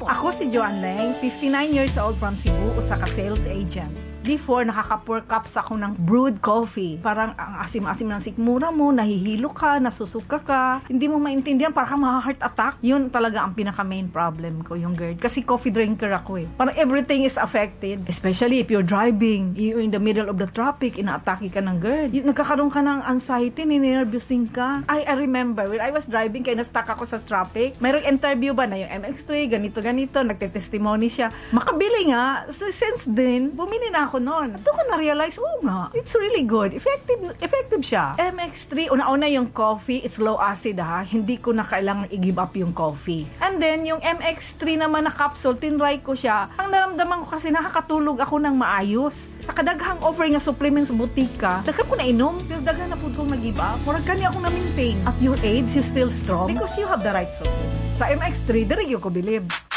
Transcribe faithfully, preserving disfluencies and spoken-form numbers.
Ako si Joan Leng, fifty-nine years old from Cebu, usa ka sales agent. Before, nakaka-four cups ako ng brewed coffee. Parang ang asim-asim ng sikmura mo, nahihilo ka, nasusuka ka, hindi mo maintindihan, parang ma-heart attack. Yun talaga ang pinaka-main problem ko, yung GERD. Kasi coffee drinker ako eh. Parang everything is affected. Especially if you're driving, you're in the middle of the traffic, ina-atake ka ng GERD. Yung, nagkakaroon ka ng anxiety, ninervousin ka. I, I remember, when I was driving, kaya na-stuck ako sa traffic, mayroong interview ba na yung M X three, ganito-ganito, nagte-testimony siya. Makabili nga, so, since then, bumili na ako noon. At ko na-realize, oh nga, it's really good. Effective effective siya. M X three, una-una yung coffee, it's low acid ha. Hindi ko na kailangan i-give up yung coffee. And then, yung M X three naman na capsule, tinry ko siya. Ang naramdaman ko kasi nakakatulog ako ng maayos. Sa kadaghang offer nga supplements sa butika, daghan ko na inom. Pero daghan na po kong nag-give up. Murag kani ako na-maintain. At your age, you still strong because you have the right supplement. Sa M X three, diri ko bilib.